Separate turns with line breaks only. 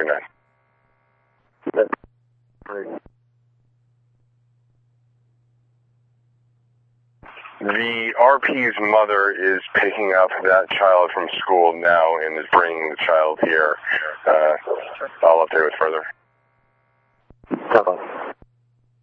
49.
That's great.
The RP's mother is picking up that child from school now and is bringing the child here. I'll update with further.
Bye-bye.